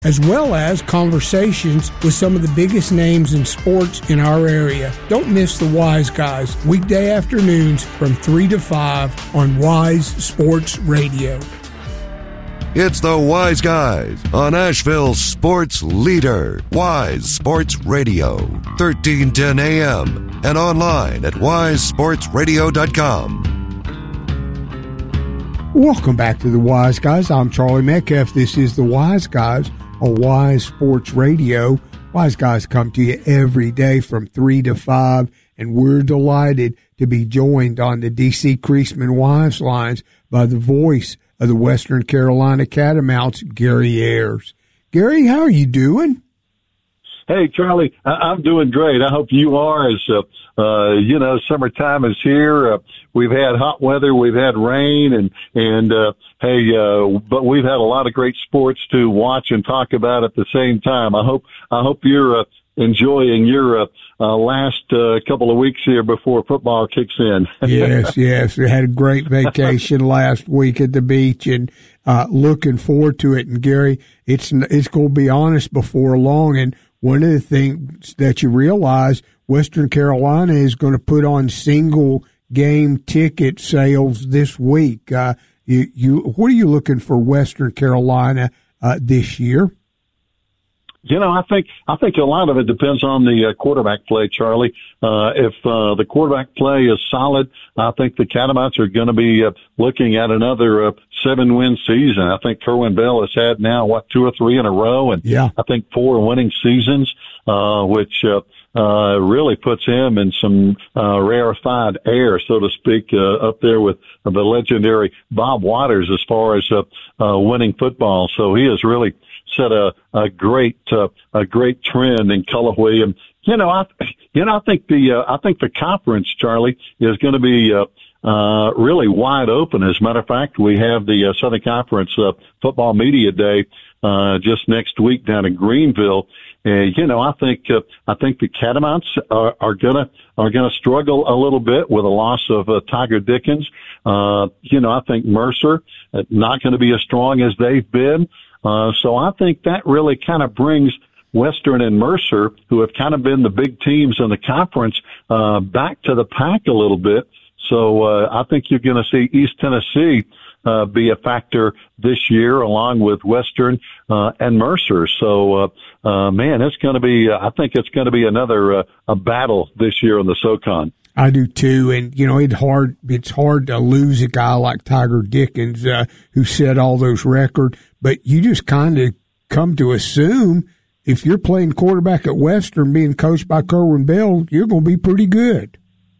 as well as conversations with some of the biggest names in sports in our area. Don't miss the Wise Guys, weekday afternoons from 3 to 5 on Wise Sports Radio. It's the Wise Guys on Asheville's sports leader, Wise Sports Radio, 1310 AM, and online at wisesportsradio.com. Welcome back to the Wise Guys. I'm Charlie Metcalf. This is the Wise Guys on Wise Sports Radio. Wise Guys come to you every day from 3 to 5, and we're delighted to be joined on the D.C. Creasman Wise Lines by the voice of the Western Carolina Catamounts, Gary Ayers. Gary, how are you doing? Hey, Charlie, I'm doing great. I hope you are. As summertime is here. We've had hot weather, we've had rain, but we've had a lot of great sports to watch and talk about at the same time. I hope you're enjoying your last couple of weeks here before football kicks in. Yes. We had a great vacation last week at the beach, and looking forward to it. And Gary, it's going to be honest before long. And one of the things that you realize, Western Carolina is going to put on single game ticket sales this week. What are you looking for Western Carolina this year? I think a lot of it depends on the quarterback play, Charlie. If the quarterback play is solid, I think the Catamounts are going to be looking at another 7-win season. I think Kerwin Bell has had now 2 or 3 in a row, and I think 4 winning seasons, which really puts him in some rarefied air, so to speak, up there with the legendary Bob Waters as far as winning football. So he has really set a great trend in Cullowhee. And I think the conference, Charlie, is going to be really wide open. As a matter of fact, we have the Southern Conference Football Media Day just next week down in Greenville. I think the Catamounts are gonna struggle a little bit with the loss of Tiger Dickens. I think Mercer not going to be as strong as they've been. So I think that really kind of brings Western and Mercer, who have kind of been the big teams in the conference, back to the pack a little bit. So I think you're going to see East Tennessee be a factor this year, along with Western and Mercer. So, it's going to be. I think it's going to be another a battle this year in the SoCon. I do too, and it's hard to lose a guy like Tiger Dickens who set all those records. But you just kind of come to assume if you're playing quarterback at Western, being coached by Kerwin Bell, you're going to be pretty good.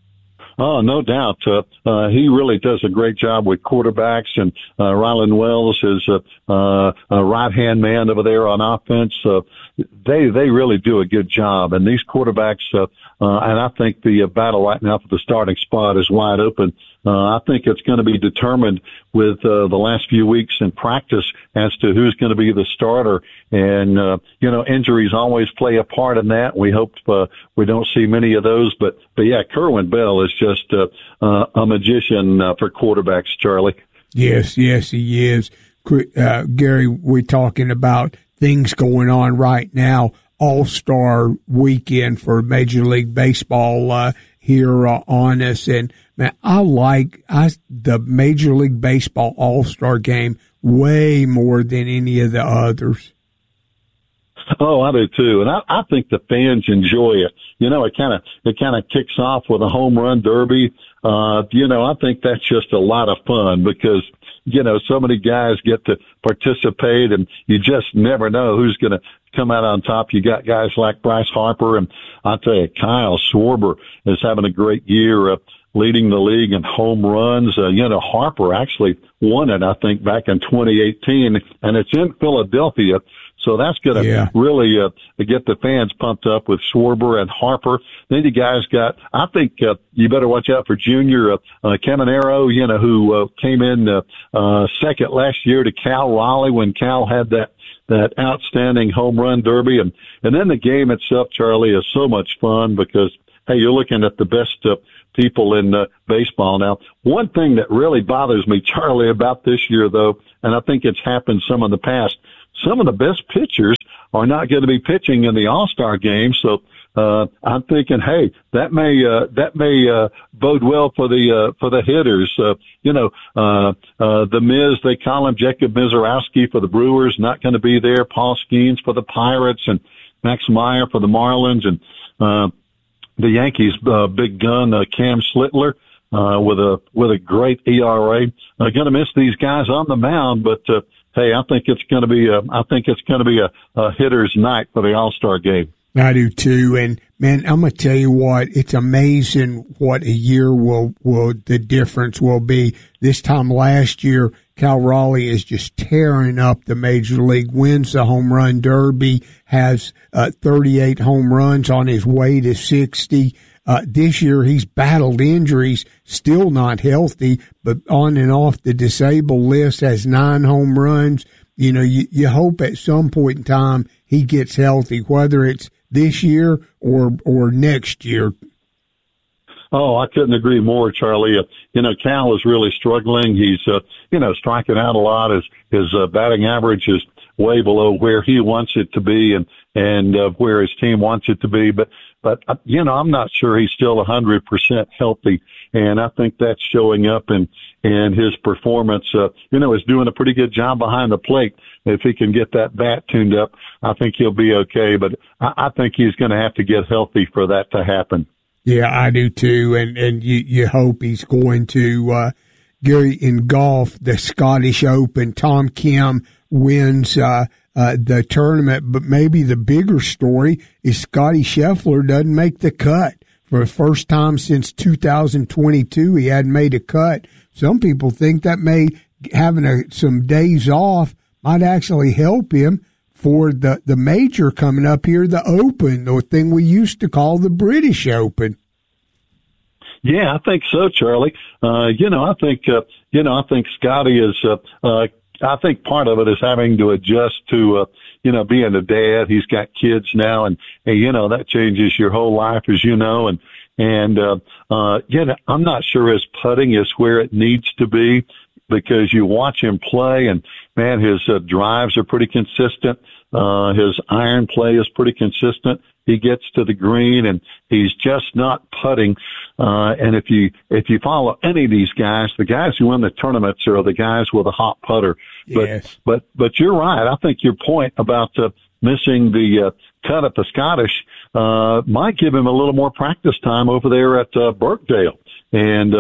Oh, no doubt. He really does a great job with quarterbacks, and Rylan Wells is a right-hand man over there on offense. They really do a good job, and these quarterbacks, and I think the battle right now for the starting spot is wide open. I think it's going to be determined with the last few weeks in practice as to who's going to be the starter. And, injuries always play a part in that. We hope we don't see many of those. But yeah, Kerwin Bell is just a magician for quarterbacks, Charlie. Yes, he is. Gary, we're talking about things going on right now. All-Star weekend for Major League Baseball here on us. And, man, I like the Major League Baseball All-Star game way more than any of the others. Oh, I do too, and I think the fans enjoy it. It kind of kicks off with a home run derby. I think that's just a lot of fun because so many guys get to participate, and you just never know who's going to come out on top. You got guys like Bryce Harper, and I'll tell you, Kyle Schwarber is having a great year, leading the league in home runs. Harper actually won it, I think, back in 2018, and it's in Philadelphia. So that's going to really get the fans pumped up with Schwarber and Harper. Then you guys got, I think you better watch out for Junior Caminero, who came in second last year to Cal Raleigh when Cal had that outstanding home run derby. And then the game itself, Charlie, is so much fun because, hey, you're looking at the best people in baseball. Now, one thing that really bothers me, Charlie, about this year, though, and I think it's happened some in the past, some of the best pitchers are not going to be pitching in the All-Star game. So, I'm thinking, hey, that may bode well for the hitters. The Miz, they call him Jacob Misiorowski for the Brewers, not going to be there. Paul Skeens for the Pirates and Max Meyer for the Marlins, and the Yankees, big gun Cam Slittler with a great ERA. Going to miss these guys on the mound, but hey, I think it's going to be a hitter's night for the All-Star game. I do too, and man, I'm gonna tell you what, it's amazing what a year will the difference will be. This time last year, Cal Raleigh is just tearing up the major league, wins the home run derby, has 38 home runs on his way to 60. This year he's battled injuries, still not healthy, but on and off the disabled list, has 9 home runs. You know, you hope at some point in time he gets healthy, whether it's this year or next year. Oh, I couldn't agree more, Charlie. Cal is really struggling. He's, striking out a lot. His batting average is way below where he wants it to be and where his team wants it to be. But I'm not sure he's still 100% healthy. And I think that's showing up in his performance. Is doing a pretty good job behind the plate. If he can get that bat tuned up, I think he'll be okay. But I think he's going to have to get healthy for that to happen. Yeah, I do too. And you hope he's going to, Gary, in golf, the Scottish Open, Tom Kim wins, the tournament, but maybe the bigger story is Scottie Scheffler doesn't make the cut. For the first time since 2022, he hadn't made a cut. Some people think that having some days off might actually help him for the major coming up here, the Open, the thing we used to call the British Open. Yeah, I think so, Charlie. I think Scotty is, I think part of it is having to adjust to, being a dad. He's got kids now, and that changes your whole life, as you know, I'm not sure his putting is where it needs to be, because you watch him play and man, his drives are pretty consistent. His iron play is pretty consistent. He gets to the green and he's just not putting. And if you follow any of these guys, the guys who win the tournaments are the guys with a hot putter. Yes. But you're right. I think your point about missing the cut at the Scottish might give him a little more practice time over there at Birkdale. And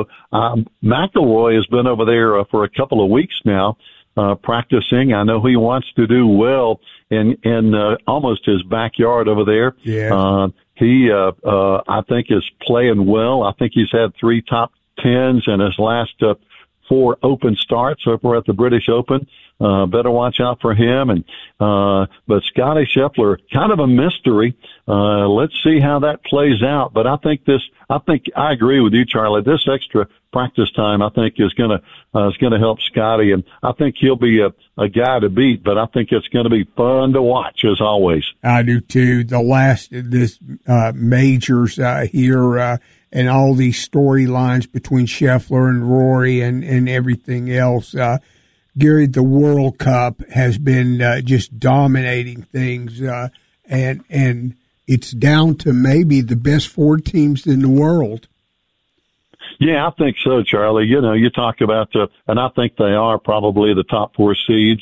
McIlroy has been over there for a couple of weeks now, practicing. I know he wants to do well in almost his backyard over there. Yeah. He I think is playing well. I think he's had 3 top 10s in his last 4 open starts over at the British Open. Better watch out for him. But Scottie Scheffler, kind of a mystery. Let's see how that plays out. But I think I agree with you, Charlie. This extra practice time, I think, is gonna help Scottie, and I think he'll be a guy to beat. But I think it's going to be fun to watch, as always. I do too. The last this majors here. And all these storylines between Scheffler and Rory and everything else. Gary, the World Cup has been just dominating things, and it's down to maybe the best 4 teams in the world. Yeah, I think so, Charlie. You talk about, and I think they are probably the top 4 seeds.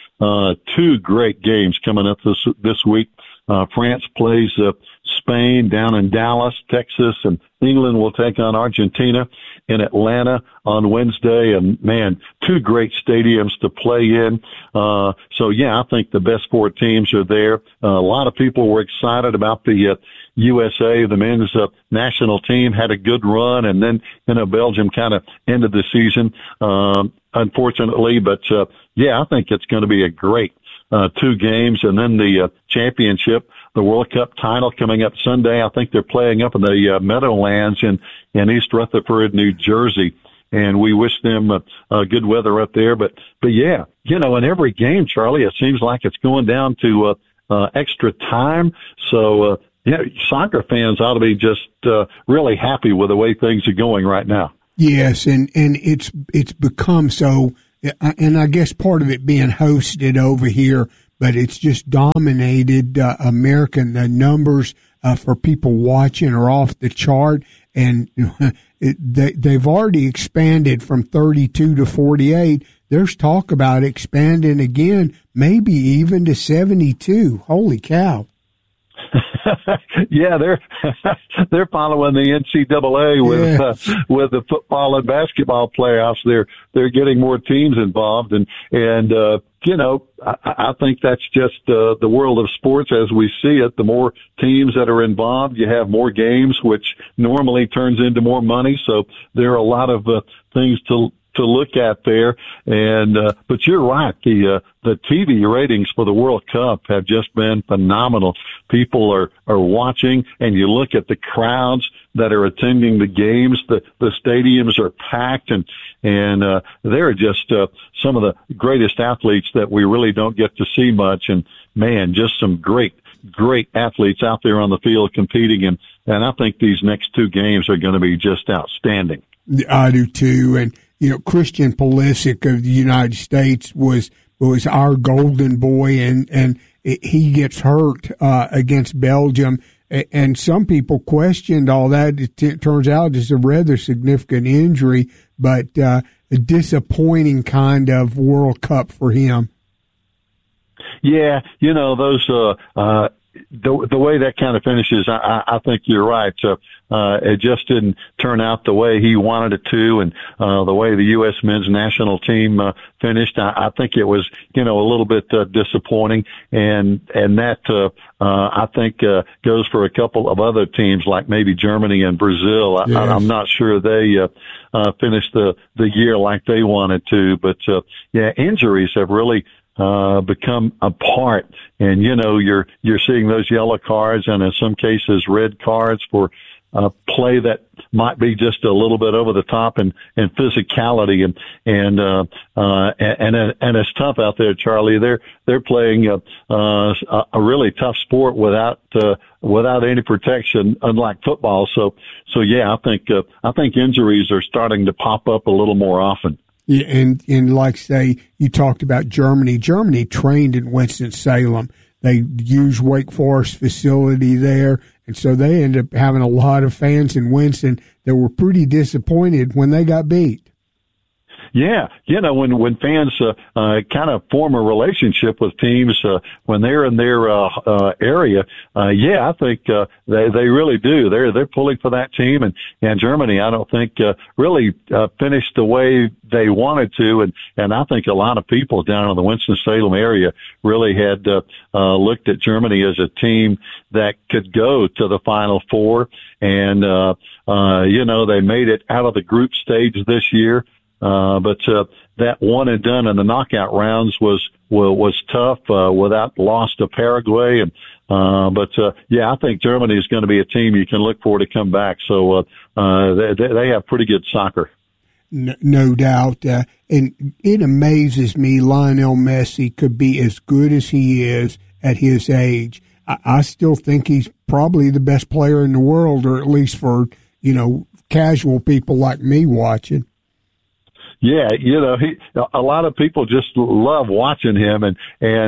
2 great games coming up this week. France plays Spain down in Dallas, Texas, and England will take on Argentina in Atlanta on Wednesday. And man, 2 great stadiums to play in. So yeah, I think the best 4 teams are there. A lot of people were excited about the USA, the men's national team had a good run, and then Belgium kind of ended the season, unfortunately. But yeah, I think it's going to be a great 2 games, and then the championship, the World Cup title coming up Sunday. I think they're playing up in the Meadowlands in East Rutherford, New Jersey, and we wish them good weather up there. But yeah, in every game, Charlie, it seems like it's going down to extra time. So yeah, soccer fans ought to be just really happy with the way things are going right now. Yes, and it's become so and I guess part of it being hosted over here, but it's just dominated American. The numbers for people watching are off the chart, and they've already expanded from 32 to 48. There's talk about expanding again, maybe even to 72. Holy cow. Yeah, they're following the NCAA with the football and basketball playoffs. They're getting more teams involved, and you know, I think that's just the world of sports as we see it. The more teams that are involved, you have more games, which normally turns into more money. So there are a lot of things to look at there. And, but you're right. The TV ratings for the World Cup have just been phenomenal. People are watching, and you look at the crowds that are attending the games. The stadiums are packed, and they're just, some of the greatest athletes that we really don't get to see much. And man, just some great athletes out there on the field competing. And I think these next two games are going to be just outstanding. I do too. And, you know, Christian Pulisic of the United States was our golden boy, and he gets hurt against Belgium. And some people questioned all that. It turns out it's a rather significant injury, but a disappointing kind of World Cup for him. Yeah, you know, those the way that kind of finishes, I think you're right. It just didn't turn out the way he wanted it to, and the way the U.S. men's national team finished, I think it was, you know, a little bit disappointing, and that I think goes for a couple of other teams like maybe Germany and Brazil. Yes. I'm not sure they finished the year like they wanted to, but yeah, injuries have really become a part, and you know, you're seeing those yellow cards and in some cases red cards for play that might be just a little bit over the top and physicality, and it's tough out there, Charlie. They're playing a really tough sport without any protection, unlike football. So yeah, I think injuries are starting to pop up a little more often. Yeah, and like say, you talked about Germany. Germany trained in Winston-Salem. They use Wake Forest facility there, and so they ended up having a lot of fans in Winston that were pretty disappointed when they got beat. Yeah, you know, when fans kind of form a relationship with teams when they're in their area, yeah, I think they really do. They're pulling for that team, and Germany, I don't think really finished the way they wanted to, and I think a lot of people down in the Winston-Salem area really had looked at Germany as a team that could go to the Final Four, and you know, they made it out of the group stage this year. But that one and done in the knockout rounds was tough without loss to Paraguay, and but yeah, I think Germany is going to be a team you can look for to come back. So they have pretty good soccer. No doubt, and it amazes me Lionel Messi could be as good as he is at his age. I still think he's probably the best player in the world, or at least for, you know, casual people like me watching. Yeah, you know, a lot of people just love watching him, and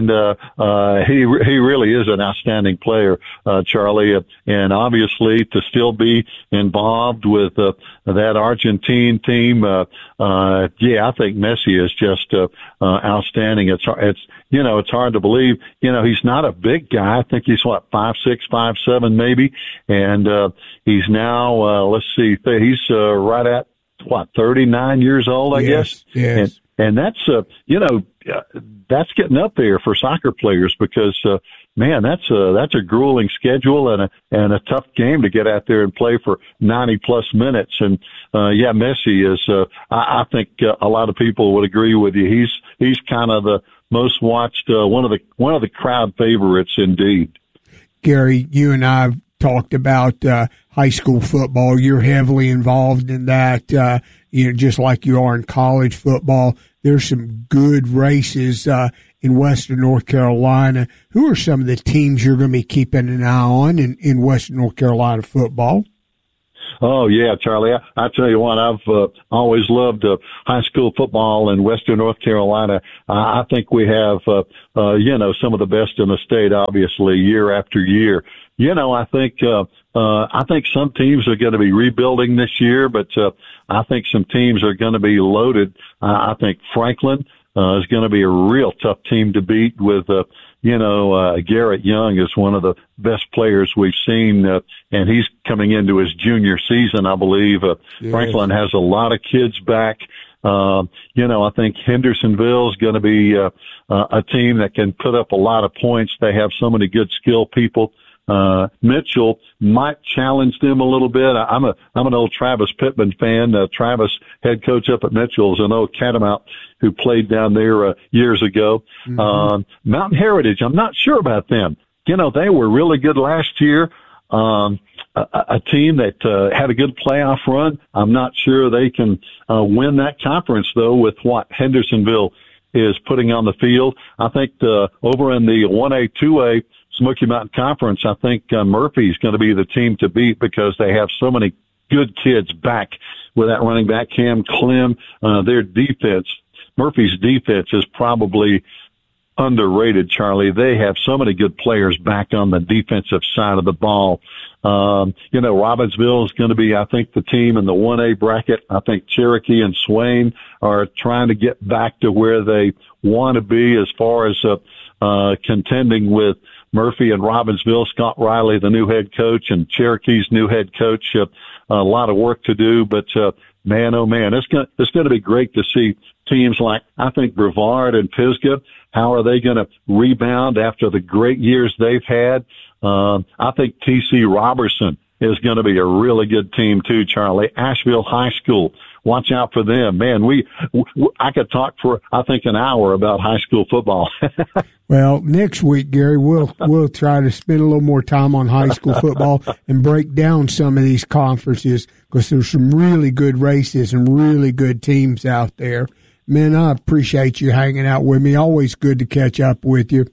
he really is an outstanding player, Charlie, and obviously to still be involved with that Argentine team, yeah, I think Messi is just outstanding. It's you know, it's hard to believe. You know, he's not a big guy. I think he's 5'6", 5'7", maybe, and he's now let's see, he's right at 39 years old, I guess. Yes. And that's, you know, that's getting up there for soccer players because, man, that's a grueling schedule and a tough game to get out there and play for 90 plus minutes. And, yeah, Messi is, I think a lot of people would agree with you. He's kind of the most watched, one of the crowd favorites indeed. Gary, you and I have talked about high school football. You're heavily involved in that, you know, just like you are in college football. There's some good races in Western North Carolina. Who are some of the teams you're going to be keeping an eye on in Western North Carolina football? Oh, yeah, Charlie. I tell you what, I've always loved high school football in Western North Carolina. I think we have, some of the best in the state, obviously, year after year. I think some teams are going to be rebuilding this year, but I think some teams are going to be loaded. I think Franklin is going to be a real tough team to beat with, Garrett Young is one of the best players we've seen, and he's coming into his junior season, I believe. Yes. Franklin has a lot of kids back. I think Hendersonville is going to be a team that can put up a lot of points. They have so many good skilled people. Mitchell might challenge them a little bit. I'm an old Travis Pittman fan. Travis, head coach up at Mitchell, is an old Catamount who played down there years ago. Mm-hmm. Mountain Heritage, I'm not sure about them. They were really good last year. A team that had a good playoff run. I'm not sure they can win that conference, though, with what Hendersonville is putting on the field. I think over in the 1A, 2A Smoky Mountain Conference, I think Murphy's going to be the team to beat because they have so many good kids back with that running back, Cam Clem. Their defense, Murphy's defense, is probably underrated, Charlie. They have so many good players back on the defensive side of the ball. Robbinsville is going to be, I think, the team in the 1A bracket. I think Cherokee and Swain are trying to get back to where they want to be as far as contending with Murphy and Robbinsville. Scott Riley, the new head coach, and Cherokee's new head coach. A lot of work to do, but man, oh man, it's going to be great to see teams like, I think, Brevard and Pisgah. How are they going to rebound after the great years they've had? I think TC Robertson is going to be a really good team too, Charlie. Asheville High School, watch out for them. Man, I could talk for, I think, an hour about high school football. Well, next week, Gary, we'll try to spend a little more time on high school football and break down some of these conferences because there's some really good races and really good teams out there. Man, I appreciate you hanging out with me. Always good to catch up with you.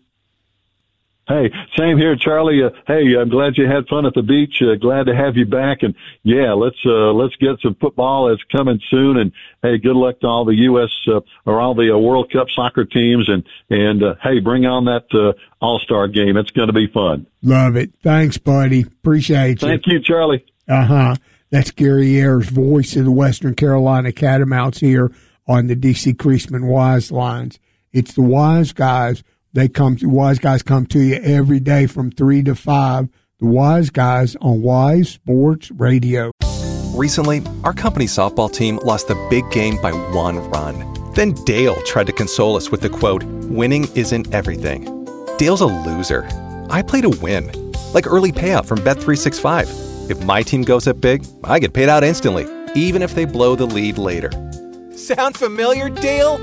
Hey, same here, Charlie. Hey, I'm glad you had fun at the beach. Glad to have you back. And yeah, let's get some football. It's coming soon. And hey, good luck to all the U.S. Or all the World Cup soccer teams. And hey, bring on that All-Star game. It's going to be fun. Love it. Thanks, buddy. Appreciate you. Thank you, Charlie. That's Gary Ayers, voice of the Western Carolina Catamounts here on the DC Creasman Wise Lines. It's the Wise Guys. Wise Guys come to you every day from 3 to 5. The Wise Guys on Wise Sports Radio. Recently, our company softball team lost the big game by 1 run. Then Dale tried to console us with the quote, "Winning isn't everything." Dale's a loser. I play to win. Like early payout from Bet365. If my team goes up big, I get paid out instantly, even if they blow the lead later. Sound familiar, Dale?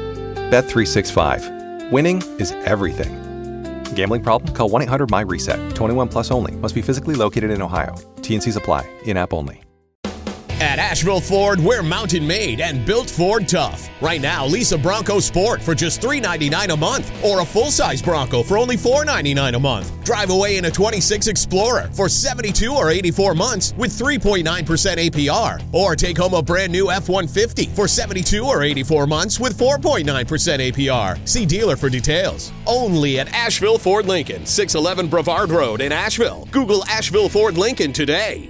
Bet365. Winning is everything. Gambling problem? Call 1-800-MY-RESET. 21 plus only. Must be physically located in Ohio. T&Cs apply. In-app only. At Asheville Ford, we're mountain made and built Ford tough. Right now, lease a Bronco Sport for just $399 a month or a full-size Bronco for only $499 a month. Drive away in a 26 Explorer for 72 or 84 months with 3.9% APR. Or take home a brand new F-150 for 72 or 84 months with 4.9% APR. See dealer for details. Only at Asheville Ford Lincoln, 611 Brevard Road in Asheville. Google Asheville Ford Lincoln today.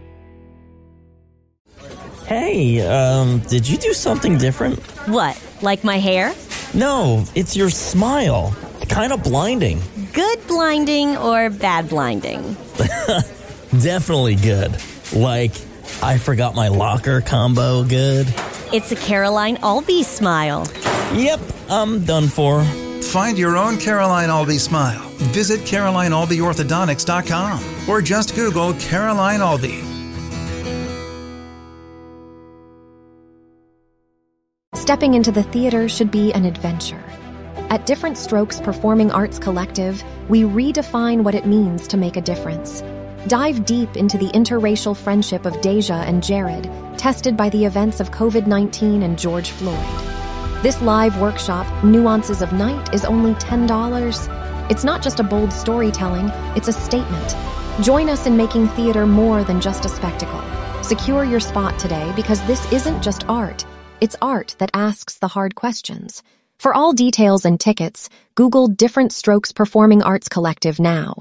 Hey, did you do something different? What, like my hair? No, it's your smile. It's kind of blinding. Good blinding or bad blinding? Definitely good. Like, I forgot my locker combo good. It's a Caroline Albee smile. Yep, I'm done for. Find your own Caroline Albee smile. Visit CarolineAlbeeOrthodontics.com or just Google Caroline Albee. Stepping into the theater should be an adventure. At Different Strokes Performing Arts Collective, we redefine what it means to make a difference. Dive deep into the interracial friendship of Deja and Jared, tested by the events of COVID-19 and George Floyd. This live workshop, Nuances of Night, is only $10. It's not just a bold storytelling, it's a statement. Join us in making theater more than just a spectacle. Secure your spot today because this isn't just art. It's art that asks the hard questions. For all details and tickets, Google Different Strokes Performing Arts Collective now.